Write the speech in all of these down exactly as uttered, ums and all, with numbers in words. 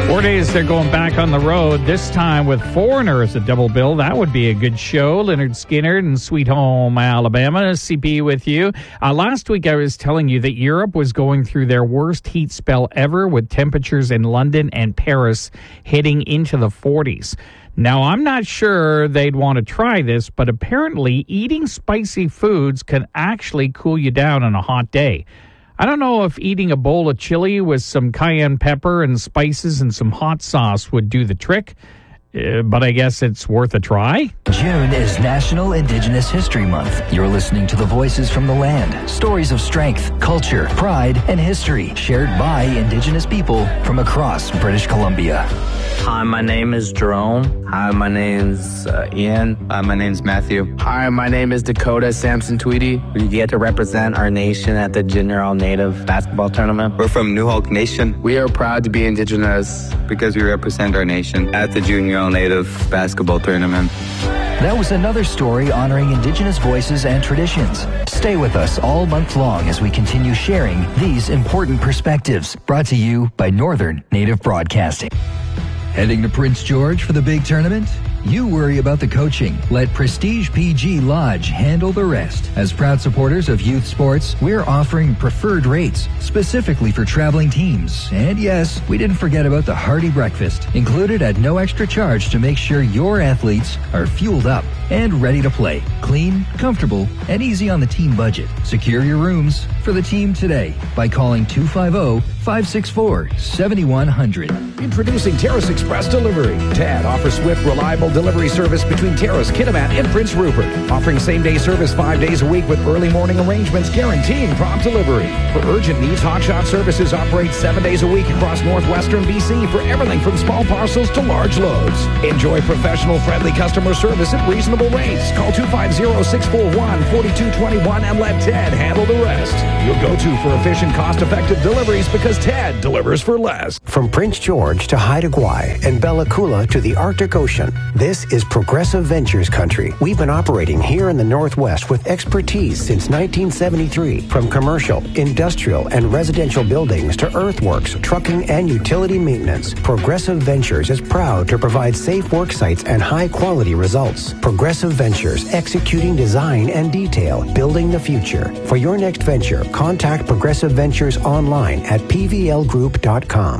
Four days they're going back on the road, this time with Foreigner as a double bill. That would be a good show. Leonard Skinner and Sweet Home Alabama. C P with you. Uh, last week I was telling you that Europe was going through their worst heat spell ever, with temperatures in London and Paris hitting into the forties. Now, I'm not sure they'd want to try this, but apparently eating spicy foods can actually cool you down on a hot day. I don't know if eating a bowl of chili with some cayenne pepper and spices and some hot sauce would do the trick, uh, but I guess it's worth a try. June is National Indigenous History Month. You're listening to the Voices from the Land. Stories of strength, culture, pride, and history shared by Indigenous people from across British Columbia. Hi, my name is Jerome. Hi, my name's uh, Ian. Hi, my name's Matthew. Hi, my name is Dakota Sampson Tweedy. We get to represent our nation at the Junior All-Native Basketball Tournament. We're from Nuhulk Nation. We are proud to be Indigenous because we represent our nation at the Junior All-Native Basketball Tournament. That was another story honoring Indigenous voices and traditions. Stay with us all month long as we continue sharing these important perspectives. Brought to you by Northern Native Broadcasting. Heading to Prince George for the big tournament? You worry about the coaching. Let Prestige P G Lodge handle the rest. As proud supporters of youth sports, we're offering preferred rates specifically for traveling teams. And yes, we didn't forget about the hearty breakfast, included at no extra charge to make sure your athletes are fueled up and ready to play. Clean, comfortable, and easy on the team budget. Secure your rooms for the team today by calling two five zero, five six four, seven one zero zero. Introducing Terrace Express Delivery. T A D offers swift, reliable delivery service between Terrace, Kitimat, and Prince Rupert. Offering same-day service five days a week with early morning arrangements guaranteeing prompt delivery. For urgent needs, Hotshot Services operates seven days a week across northwestern B C for everything from small parcels to large loads. Enjoy professional, friendly customer service at reasonable rates. Call two five zero, six four one, four two two one and let Ted handle the rest. You'll go to for efficient, cost-effective deliveries because Ted delivers for less. From Prince George to Haida Gwaii and Bella Coola to the Arctic Ocean, this is Progressive Ventures country. We've been operating here in the Northwest with expertise since nineteen seventy-three. From commercial, industrial, and residential buildings to earthworks, trucking, and utility maintenance, Progressive Ventures is proud to provide safe work sites and high-quality results. Progressive Ventures, executing design and detail, building the future. For your next venture, contact Progressive Ventures online at p v l group dot com.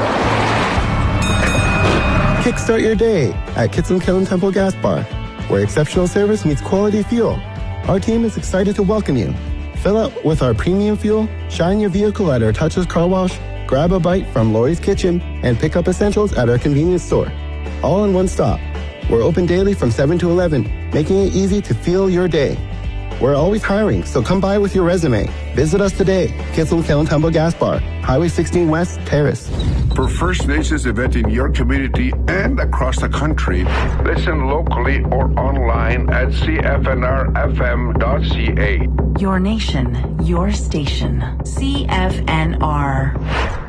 Kickstart your day at Kitsilum Kiln Temple Gas Bar, where exceptional service meets quality fuel. Our team is excited to welcome you. Fill up with our premium fuel, shine your vehicle at our touchless car wash, grab a bite from Lori's Kitchen, and pick up essentials at our convenience store. All in one stop. We're open daily from seven to eleven, making it easy to fuel your day. We're always hiring, so come by with your resume. Visit us today, Kitsilum Kiln Temple Gas Bar, Highway sixteen West, Terrace. For First Nations event in your community and across the country, listen locally or online at c f n r f m dot c a. Your nation, your station. C F N R.